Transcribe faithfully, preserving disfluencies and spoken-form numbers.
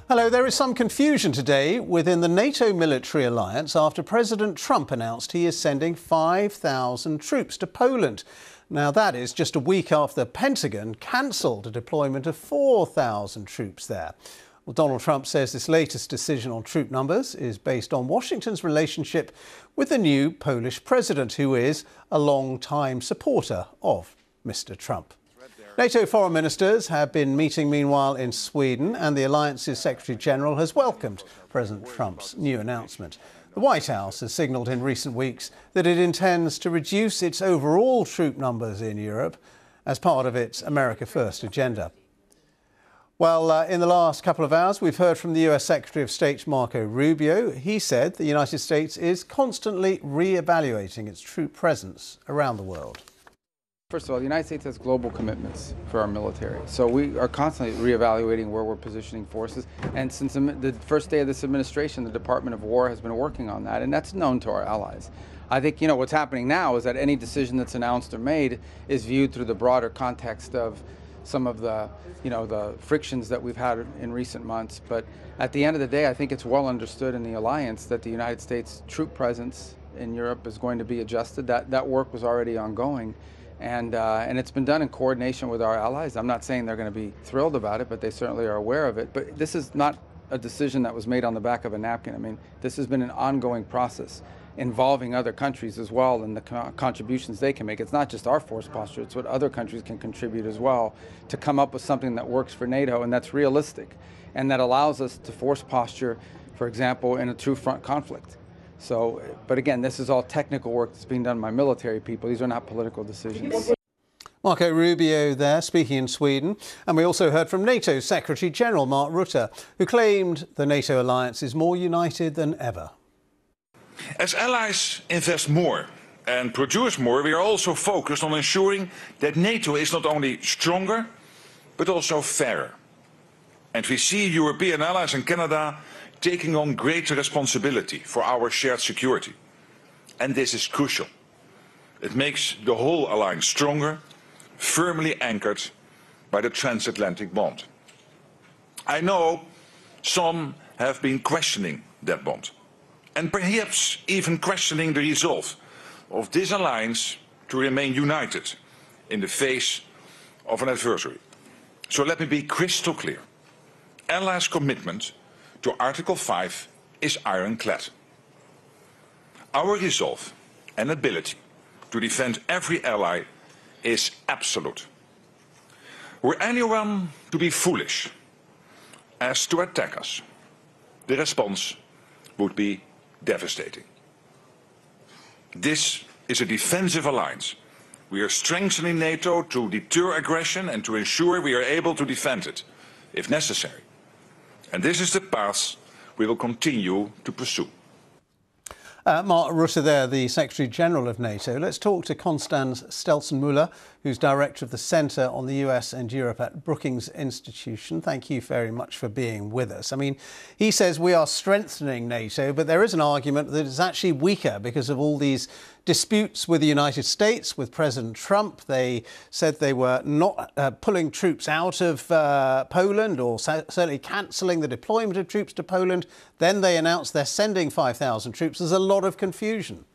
Hello, there is some confusion today within the NATO military alliance after President Trump announced he is sending five thousand troops to Poland. Now, that is just a week after the Pentagon cancelled a deployment of four thousand troops there. Well, Donald Trump says this latest decision on troop numbers is based on Washington's relationship with the new Polish president, who is a long-time supporter of Mister Trump. NATO foreign ministers have been meeting meanwhile in Sweden, and the alliance's Secretary-General has welcomed President Trump's new announcement. The White House has signalled in recent weeks that it intends to reduce its overall troop numbers in Europe as part of its America First agenda. Well, uh, in the last couple of hours, we've heard from the U S Secretary of State Marco Rubio. He said the United States is constantly re-evaluating its troop presence around the world. First of all, the United States has global commitments for our military. So we are constantly reevaluating where we're positioning forces. And since the first day of this administration, the Department of War has been working on that, and that's known to our allies. I think, you know, what's happening now is that any decision that's announced or made is viewed through the broader context of some of the, you know, the frictions that we've had in recent months. But at the end of the day, I think it's well understood in the alliance that the United States troop presence in Europe is going to be adjusted. That, that work was already ongoing. And, uh, and it's been done in coordination with our allies. I'm not saying they're going to be thrilled about it, but they certainly are aware of it. But this is not a decision that was made on the back of a napkin. I mean, this has been an ongoing process involving other countries as well and the co contributions they can make. It's not just our force posture, it's what other countries can contribute as well to come up with something that works for NATO and that's realistic and that allows us to force posture, for example, in a true front conflict. So, but again, this is all technical work that's being done by military people. These are not political decisions. Marco Rubio there, speaking in Sweden. And we also heard from NATO Secretary-General Mark Rutte, who claimed the NATO alliance is more united than ever. As allies invest more and produce more, we are also focused on ensuring that NATO is not only stronger, but also fairer. And we see European allies and Canada taking on greater responsibility for our shared security. And this is crucial. It makes the whole alliance stronger, firmly anchored by the transatlantic bond. I know some have been questioning that bond, and perhaps even questioning the resolve of this alliance to remain united in the face of an adversary. So let me be crystal clear. Allies' commitment to Article five is ironclad. Our resolve and ability to defend every ally is absolute. Were anyone to be foolish as to attack us, the response would be devastating. This is a defensive alliance. We are strengthening NATO to deter aggression and to ensure we are able to defend it, if necessary. And this is the path we will continue to pursue. Uh, Mark Rutte there, the Secretary-General of NATO. Let's talk to Constans Stelzen-Müller, who's Director of the Centre on the U S and Europe at Brookings Institution. Thank you very much for being with us. I mean, he says we are strengthening NATO, but there is an argument that it's actually weaker because of all these disputes with the United States, with President Trump. They said they were not uh, pulling troops out of uh, Poland or certainly cancelling the deployment of troops to Poland. Then they announced they're sending five thousand troops. There's a lot of confusion.